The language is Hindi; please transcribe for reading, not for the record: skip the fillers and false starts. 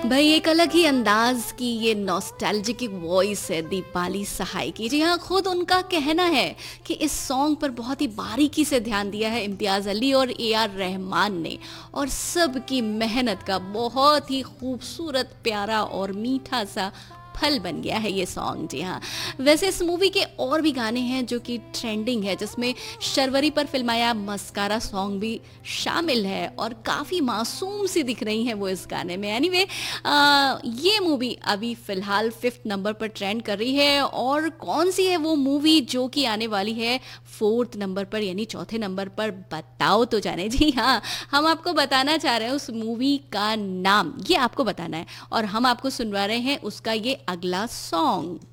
भाई एक अलग ही अंदाज की ये नॉस्टैल्जिक वॉइस है दीपाली सहाय की। जी हाँ, खुद उनका कहना है कि इस सॉन्ग पर बहुत ही बारीकी से ध्यान दिया है इम्तियाज अली और ए आर रहमान ने, और सबकी मेहनत का बहुत ही खूबसूरत प्यारा और मीठा सा फल बन गया है ये सॉन्ग। जी हाँ, वैसे इस मूवी के और भी गाने हैं जो कि ट्रेंडिंग है, जिसमें शर्वरी पर फिल्माया मस्कारा सॉन्ग भी शामिल है और काफ़ी मासूम सी दिख रही हैं वो इस गाने में। एनीवे ये मूवी अभी फिलहाल 5th नंबर पर ट्रेंड कर रही है, और कौन सी है वो मूवी जो कि आने वाली है 4th नंबर पर, यानी चौथे नंबर पर, बताओ तो जाने। जी हाँ, हम आपको बताना चाह रहे हैं उस मूवी का नाम, ये आपको बताना है, और हम आपको सुनवा रहे हैं उसका ये अगला सॉन्ग।